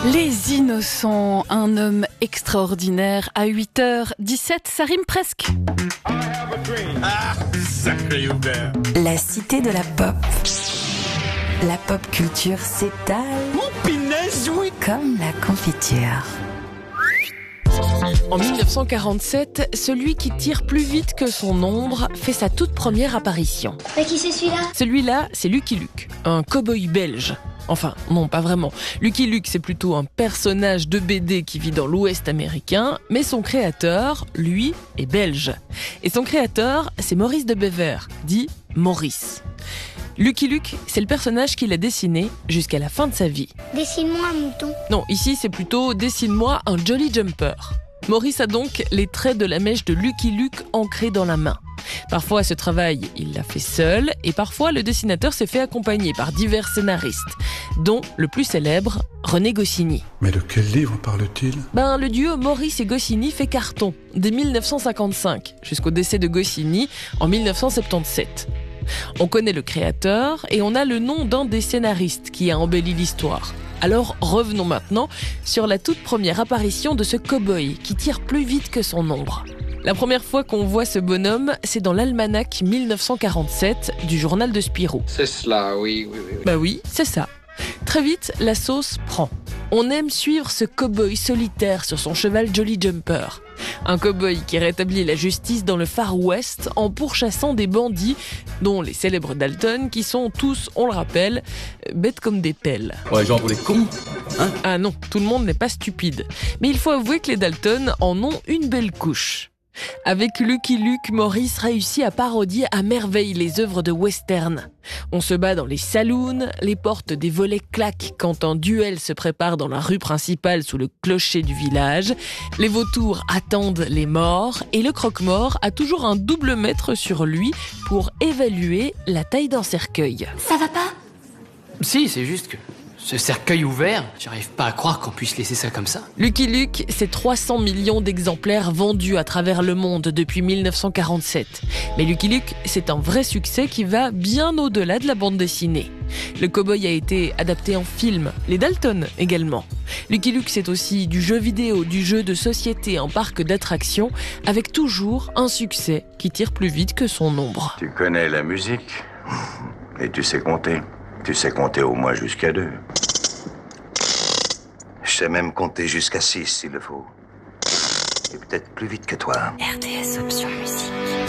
Les Innocents, un homme extraordinaire à 8h17, ça rime presque. Ah, sacré Hubert. La cité de la pop. La pop culture s'étale. Mon pinaise, oui. Comme la confiture. En 1947, celui qui tire plus vite que son ombre fait sa toute première apparition. Mais qui c'est celui-là ? Celui-là, c'est Lucky Luke, un cow-boy belge. Enfin, non, pas vraiment. Lucky Luke, c'est plutôt un personnage de BD qui vit dans l'Ouest américain, mais son créateur, lui, est belge. Et son créateur, c'est Maurice de Bever, dit Maurice. Lucky Luke, c'est le personnage qu'il a dessiné jusqu'à la fin de sa vie. Dessine-moi un mouton. Non, ici, c'est plutôt « Dessine-moi un Jolly Jumper ». Maurice a donc les traits de la mèche de Lucky Luke ancrés dans la main. Parfois, ce travail, il l'a fait seul, et parfois, le dessinateur s'est fait accompagner par divers scénaristes, dont le plus célèbre, René Goscinny. Mais de quel livre parle-t-il ? Le duo Maurice et Goscinny fait carton, dès 1955, jusqu'au décès de Goscinny en 1977. On connaît le créateur, et on a le nom d'un des scénaristes qui a embelli l'histoire. Alors revenons maintenant sur la toute première apparition de ce cow-boy qui tire plus vite que son ombre. La première fois qu'on voit ce bonhomme, c'est dans l'almanach 1947 du journal de Spirou. C'est cela, oui. Oui, c'est ça. Très vite, la sauce prend. On aime suivre ce cow-boy solitaire sur son cheval Jolly Jumper. Un cow-boy qui rétablit la justice dans le Far West en pourchassant des bandits, dont les célèbres Dalton, qui sont tous, on le rappelle, bêtes comme des pelles. Ouais, genre pour les cons, hein ? Ah non, tout le monde n'est pas stupide. Mais il faut avouer que les Dalton en ont une belle couche. Avec Lucky Luke, Maurice réussit à parodier à merveille les œuvres de western. On se bat dans les saloons, les portes des volets claquent quand un duel se prépare dans la rue principale sous le clocher du village, les vautours attendent les morts et le croque-mort a toujours un double mètre sur lui pour évaluer la taille d'un cercueil. Ça va pas ? Si, c'est juste que ce cercueil ouvert, j'arrive pas à croire qu'on puisse laisser ça comme ça. Lucky Luke, c'est 300 millions d'exemplaires vendus à travers le monde depuis 1947. Mais Lucky Luke, c'est un vrai succès qui va bien au-delà de la bande dessinée. Le cow-boy a été adapté en film, les Dalton également. Lucky Luke, c'est aussi du jeu vidéo, du jeu de société en parc d'attractions, avec toujours un succès qui tire plus vite que son ombre. Tu connais la musique et tu sais compter. Tu sais compter au moins jusqu'à 2. Je sais même compter jusqu'à 6 s'il le faut. Et peut-être plus vite que toi. RDS